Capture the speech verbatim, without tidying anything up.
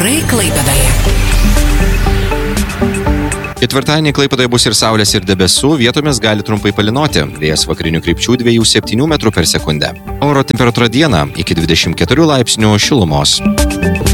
Orai Klaipėdoje. Ketvirtadienį Klaipėdoje bus ir saulės, ir debesų, vietomis gali trumpai palynoti. Vėjas vakarinių krypčių dviejų septynių metrų per sekundę. Oro temperatūra dieną iki dvidešimt keturių laipsnių šilumos.